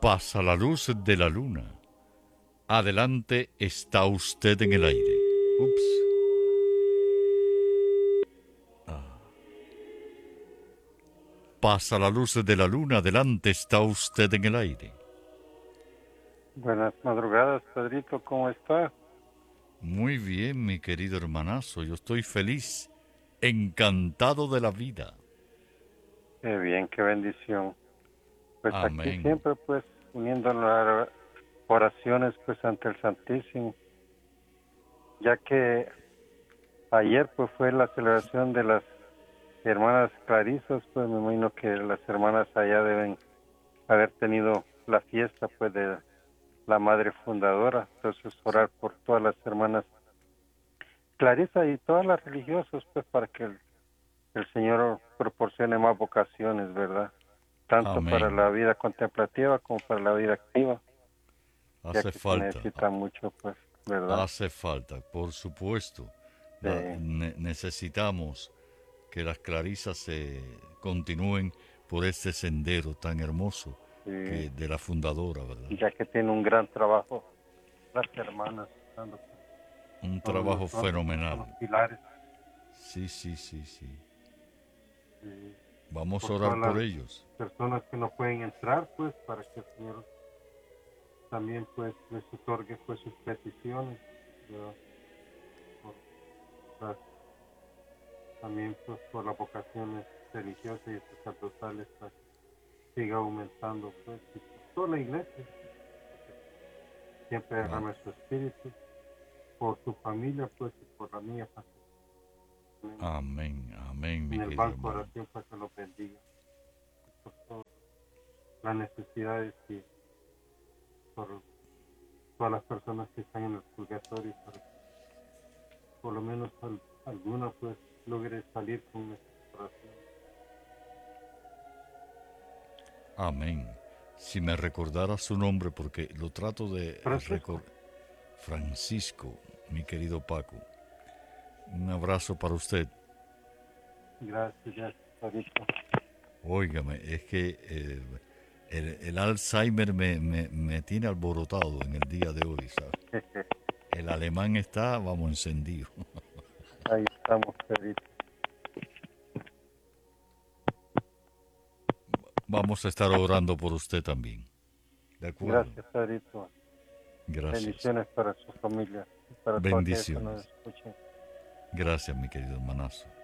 Pasa la luz de la luna. Adelante, está usted en el aire. Ups. Pasa la luz de la luna. Adelante, está usted en el aire. Buenas madrugadas, Pedrito, ¿cómo estás? Muy bien, mi querido hermanazo. Yo estoy feliz, encantado de la vida. Qué bien, qué bendición. Pues aquí Amén. siempre, pues, uniendo las oraciones, pues, ante el Santísimo, ya que ayer, pues, fue la celebración de las hermanas Clarisas, pues, me imagino que las hermanas allá deben haber tenido la fiesta, pues, de la madre fundadora. Entonces, orar por todas las hermanas Clarisa y todas las religiosas, pues, para que el Señor proporcione más vocaciones, ¿verdad? Tanto para Amén. la vida contemplativa como para la vida activa, ya Hace que se falta. necesita mucho, pues, ¿verdad? Hace falta, por supuesto. Sí, Necesitamos que las clarisas se continúen por este sendero tan hermoso sí, que de la fundadora, ¿verdad? ya que tiene un gran trabajo las hermanas, dando, Un son, trabajo son, son fenomenal. los pilares, Sí, sí, sí, sí. sí, Vamos a por orar todas por las ellos. personas que no pueden entrar, pues, para que el Señor también, pues, les otorgue, pues, sus peticiones, ¿verdad? Por las- también, pues, por las vocaciones religiosas y sacerdotales, para que siga aumentando, pues, y por toda la iglesia, siempre Ah, derrame su espíritu, por tu familia, pues, y por la mía, para que amén, amén, mi en el querido banco de hermano. oración, para que los bendiga, por todas las necesidades y por todas las personas que están en el purgatorio, para que por lo menos alguna, pues, logre salir con nuestra oración. Amén. Si me recordara su nombre, porque lo trato de Francisco, recordar. Francisco, mi querido Paco. Un abrazo para usted. gracias, Padrito. Óigame, es que el Alzheimer me tiene alborotado en el día de hoy, ¿sabes? El alemán está, vamos, encendido. Ahí estamos, Pedrito. Vamos a estar orando por usted también. ¿De acuerdo? Gracias, Pedrito. Gracias. Bendiciones para su familia y para todos aquellos que nos Bendiciones. escuchen. Gracias, mi querido hermanazo.